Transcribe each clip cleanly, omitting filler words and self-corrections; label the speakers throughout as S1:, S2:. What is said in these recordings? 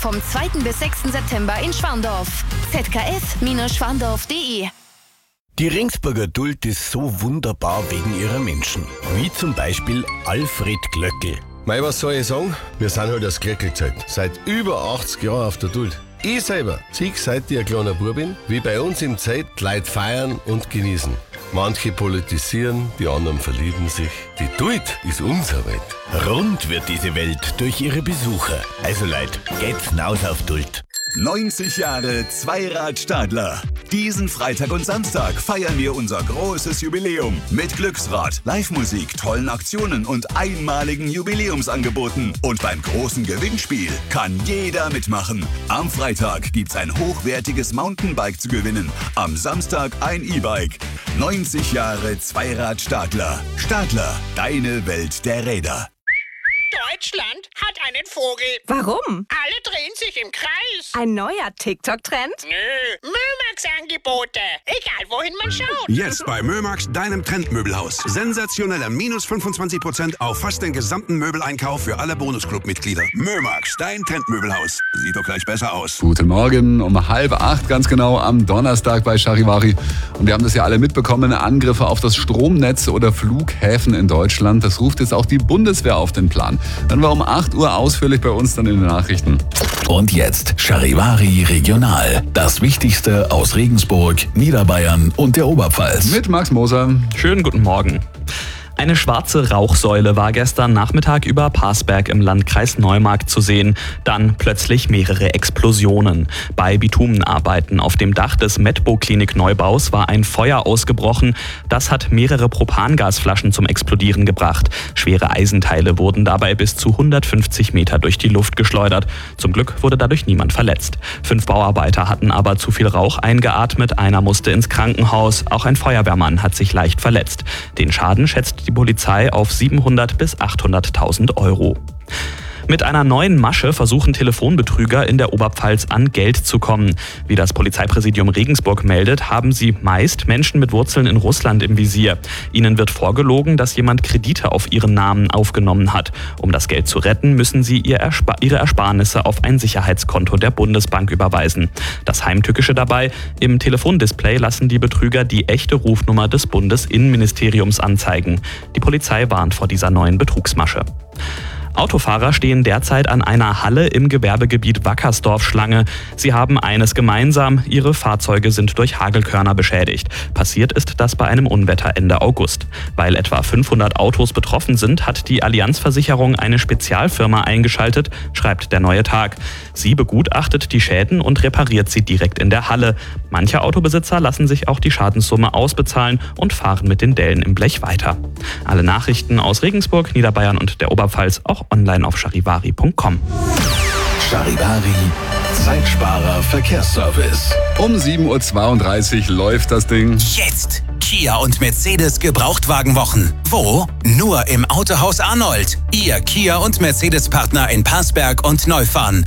S1: vom 2. bis 6. September in Schwandorf. zkf-schwandorf.de.
S2: Die Regensburger Duld ist so wunderbar wegen ihrer Menschen. Wie zum Beispiel Alfred Glöckl.
S3: Mei, was soll ich sagen? Wir sind halt das Glöckl-Zeit. Seit über 80 Jahren auf der Duld. Ich selber zieh seit ich ein kleiner Bub bin, wie bei uns im Zeit die Leute feiern und genießen. Manche politisieren, die anderen verlieben sich. Die Duld ist unsere Welt.
S2: Rund wird diese Welt durch ihre Besucher. Also Leute, geht's hinaus auf Duld.
S4: 90 Jahre Zweirad Diesen Freitag und Samstag feiern wir unser großes Jubiläum mit Glücksrad, Live-Musik, tollen Aktionen und einmaligen Jubiläumsangeboten. Und beim großen Gewinnspiel kann jeder mitmachen. Am Freitag gibt's ein hochwertiges Mountainbike zu gewinnen, am Samstag ein E-Bike. 90 Jahre Zweirad Stadler. Stadler, deine Welt der Räder.
S5: Deutschland hat einen Vogel.
S6: Warum?
S5: Alle drehen sich im Kreis.
S6: Ein neuer TikTok-Trend?
S5: Nö, Mömax-Angebote. Egal, wohin man schaut.
S7: Jetzt bei Mömax, deinem Trendmöbelhaus. Sensationeller minus 25% auf fast den gesamten Möbeleinkauf für alle Bonusclub-Mitglieder. Mömax, dein Trendmöbelhaus. Sieht doch gleich besser aus.
S8: Guten Morgen, um 7:30 ganz genau am Donnerstag bei Charivari. Und wir haben das ja alle mitbekommen, Angriffe auf das Stromnetz oder Flughäfen in Deutschland. Das ruft jetzt auch die Bundeswehr auf den Plan. Dann war um 8 Uhr ausführlich bei uns dann in den Nachrichten.
S9: Und jetzt Charivari Regional. Das Wichtigste aus Regensburg, Niederbayern und der Oberpfalz.
S8: Mit Max Moser.
S10: Schönen guten Morgen. Eine schwarze Rauchsäule war gestern Nachmittag über Parsberg im Landkreis Neumarkt zu sehen. Dann plötzlich mehrere Explosionen. Bei Bitumenarbeiten auf dem Dach des Medbo-Klinik-Neubaus war ein Feuer ausgebrochen. Das hat mehrere Propangasflaschen zum Explodieren gebracht. Schwere Eisenteile wurden dabei bis zu 150 Meter durch die Luft geschleudert. Zum Glück wurde dadurch niemand verletzt. 5 Bauarbeiter hatten aber zu viel Rauch eingeatmet. Einer musste ins Krankenhaus. Auch ein Feuerwehrmann hat sich leicht verletzt. Den Schaden schätzt die Polizei auf 700.000 bis 800.000 Euro. Mit einer neuen Masche versuchen Telefonbetrüger in der Oberpfalz an Geld zu kommen. Wie das Polizeipräsidium Regensburg meldet, haben sie meist Menschen mit Wurzeln in Russland im Visier. Ihnen wird vorgelogen, dass jemand Kredite auf ihren Namen aufgenommen hat. Um das Geld zu retten, müssen sie ihre Ersparnisse auf ein Sicherheitskonto der Bundesbank überweisen. Das Heimtückische dabei: im Telefondisplay lassen die Betrüger die echte Rufnummer des Bundesinnenministeriums anzeigen. Die Polizei warnt vor dieser neuen Betrugsmasche. Autofahrer stehen derzeit an einer Halle im Gewerbegebiet Wackersdorf Schlange. Sie haben eines gemeinsam: ihre Fahrzeuge sind durch Hagelkörner beschädigt. Passiert ist das bei einem Unwetter Ende August. Weil etwa 500 Autos betroffen sind, hat die Allianz-Versicherung eine Spezialfirma eingeschaltet, schreibt der Neue Tag. Sie begutachtet die Schäden und repariert sie direkt in der Halle. Manche Autobesitzer lassen sich auch die Schadenssumme ausbezahlen und fahren mit den Dellen im Blech weiter. Alle Nachrichten aus Regensburg, Niederbayern und der Oberpfalz auch online auf charivari.com.
S9: Charivari, Zeitsparer Verkehrsservice.
S8: Um 7:32 Uhr läuft das Ding.
S11: Jetzt Kia und Mercedes Gebrauchtwagenwochen. Wo? Nur im Autohaus Arnold. Ihr Kia und Mercedes-Partner in Parsberg und Neufahren.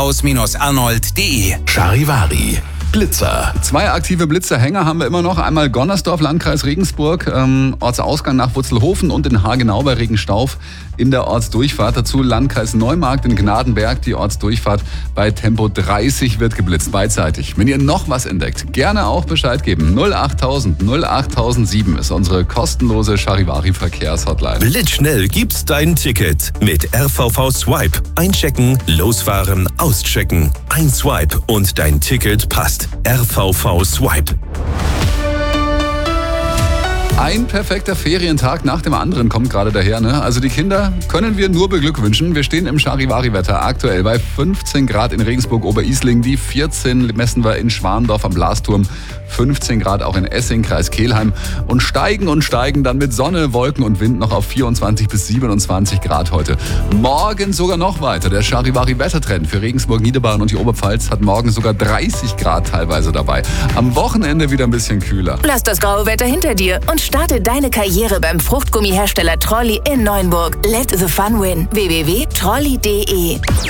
S11: Autohaus-arnold.de.
S9: Charivari. Blitzer.
S8: 2 aktive Blitzerhänger haben wir immer noch. Einmal Gonnersdorf, Landkreis Regensburg, Ortsausgang nach Wurzelhofen und in Hagenau bei Regenstauf in der Ortsdurchfahrt. Dazu Landkreis Neumarkt in Gnadenberg. Die Ortsdurchfahrt bei Tempo 30 wird geblitzt, beidseitig. Wenn ihr noch was entdeckt, gerne auch Bescheid geben. 08000 08007 ist unsere kostenlose Charivari-Verkehrshotline.
S12: Blitzschnell gibt's dein Ticket mit RVV Swipe. Einchecken, losfahren, auschecken. Ein Swipe und dein Ticket passt. RVV Swipe.
S8: Ein perfekter Ferientag nach dem anderen kommt gerade daher, ne? Also die Kinder können wir nur beglückwünschen. Wir stehen im Charivari-Wetter aktuell bei 15 Grad in Regensburg-Oberisling, die 14 messen wir in Schwandorf am Blasturm, 15 Grad auch in Essing, Kreis Kelheim und steigen dann mit Sonne, Wolken und Wind noch auf 24 bis 27 Grad heute. Morgen sogar noch weiter. Der Charivari-Wettertrend für Regensburg, Niederbayern und die Oberpfalz hat morgen sogar 30 Grad teilweise dabei. Am Wochenende wieder ein bisschen kühler.
S1: Lass das graue Wetter hinter dir und starte deine Karriere beim Fruchtgummihersteller Trolli in Neuenburg. Let the fun win. www.trolli.de